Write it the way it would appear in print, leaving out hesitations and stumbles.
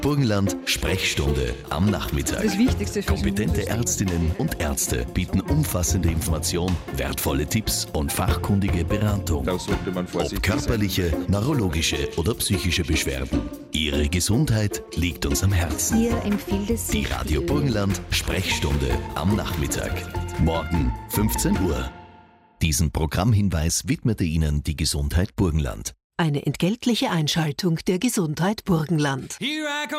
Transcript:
Burgenland Sprechstunde am Nachmittag. Das Wichtigste für Kompetente Ärztinnen und Ärzte bieten umfassende Information, wertvolle Tipps und fachkundige Beratung. Da sollte man Ob vorsichtig körperliche, neurologische oder psychische Beschwerden. Ihre Gesundheit liegt uns am Herzen. Hier empfiehlt es Die sich Radio Burgenland Sprechstunde am Nachmittag. Morgen 15 Uhr. Diesen Programmhinweis widmete Ihnen die Gesundheit Burgenland. Eine entgeltliche Einschaltung der Gesundheit Burgenland. Here I come.